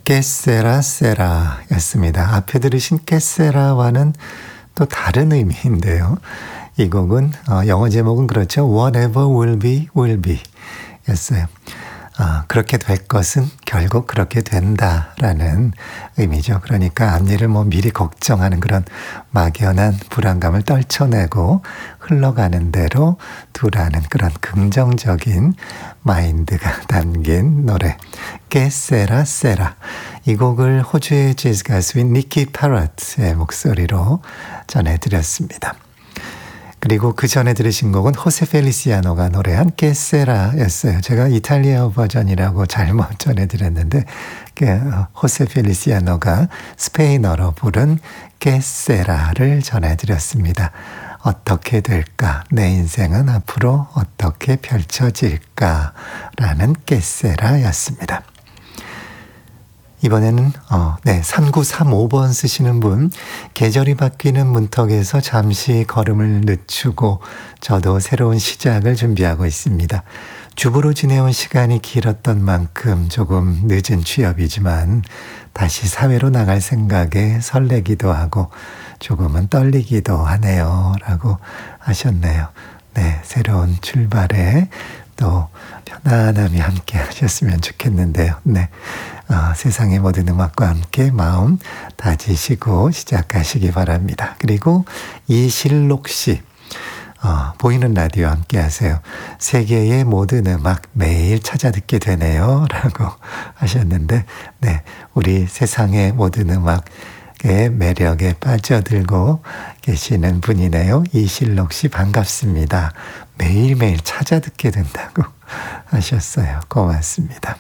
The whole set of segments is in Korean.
깨세라 세라 였습니다. 앞에 들으신 깨세라와는 또 다른 의미인데요. 이 곡은 영어 제목은 그렇죠. Whatever will be, will be 였어요. 그렇게 될 것은 결국 그렇게 된다라는 의미죠. 그러니까 앞일을 미리 걱정하는 그런 막연한 불안감을 떨쳐내고 흘러가는 대로 두라는 그런 긍정적인 마인드가 담긴 노래. 깨세라 세라. 이 곡을 호주의 재즈 가수인 니키 파럿의 목소리로 전해드렸습니다. 그리고 그 전에 들으신 곡은 호세 펠리시아노가 노래한 깨세라였어요. 제가 이탈리아 버전이라고 잘못 전해드렸는데 호세 펠리시아노가 스페인어로 부른 깨세라를 전해드렸습니다. 어떻게 될까? 내 인생은 앞으로 어떻게 펼쳐질까? 라는 깨세라였습니다. 이번에는 3935번 쓰시는 분, 계절이 바뀌는 문턱에서 잠시 걸음을 늦추고 저도 새로운 시작을 준비하고 있습니다. 주부로 지내온 시간이 길었던 만큼 조금 늦은 취업이지만 다시 사회로 나갈 생각에 설레기도 하고 조금은 떨리기도 하네요. 라고 하셨네요. 네, 새로운 출발에 또 편안함이 함께 하셨으면 좋겠는데요. 네. 세상의 모든 음악과 함께 마음 다지시고 시작하시기 바랍니다. 그리고 이실록 씨, 보이는 라디오 함께 하세요. 세계의 모든 음악 매일 찾아 듣게 되네요. 라고 하셨는데, 네, 우리 세상의 모든 음악의 매력에 빠져들고 계시는 분이네요. 이실록 씨 반갑습니다. 매일매일 찾아 듣게 된다고 하셨어요. 고맙습니다.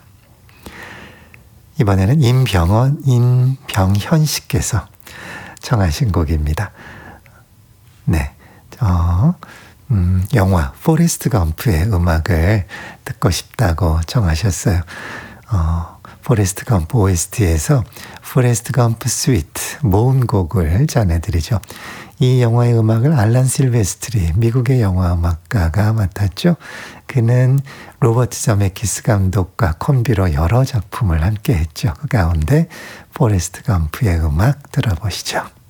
이번에는 임병현 씨께서 청하신 곡입니다. 네, 영화 포레스트 검프의 음악을 듣고 싶다고 청하셨어요. 포레스트 검프 OST에서 포레스트 검프 스위트 모음곡을 전해드리죠. 이 영화의 음악을 알란 실베스트리 미국의 영화 음악가가 맡았죠. 그는 로버트 저메키스 감독과 콤비로 여러 작품을 함께 했죠. 그 가운데 포레스트 검프의 음악 들어보시죠.